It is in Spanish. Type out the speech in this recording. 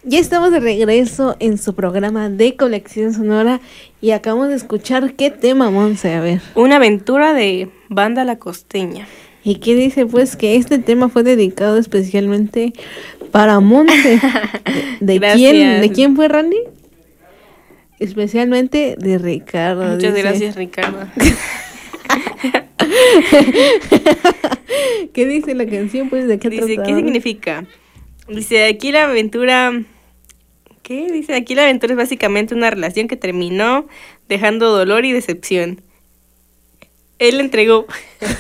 Ya estamos de regreso en su programa de Colección Sonora y acabamos de escuchar qué tema, Monse, a ver. Una aventura de Banda La Costeña. ¿Y qué dice? Pues que este tema fue dedicado especialmente para Monse. ¿De quién fue, Randy? Especialmente de Ricardo. Muchas gracias, Ricardo. ¿Qué dice la canción? Pues, ¿de qué dice, trata? ¿qué significa? Dice, aquí la aventura... ¿Qué? Dice, aquí la aventura es básicamente una relación que terminó dejando dolor y decepción. Él entregó